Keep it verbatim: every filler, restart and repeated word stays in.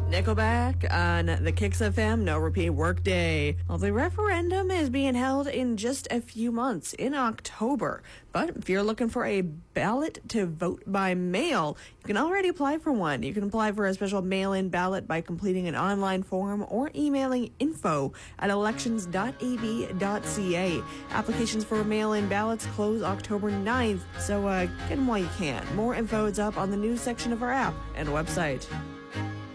Nickelback on the Kicks F M No Repeat Workday. Well, the referendum is being held in just a few months, in October. But if you're looking for a ballot to vote by mail, you can already apply for one. You can apply for a special mail-in ballot by completing an online form or emailing info at elections dot a b dot c a. Applications for mail-in ballots close October ninth, so uh, get them while you can. More info is up on the news section of our app and website.